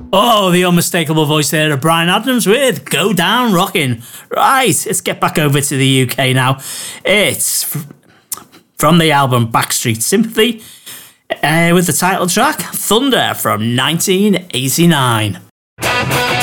Oh, the unmistakable voice there of Bryan Adams with Go Down Rockin'. Right, let's get back over to the UK now. It's from the album Backstreet Sympathy with the title track Thunder from 1989.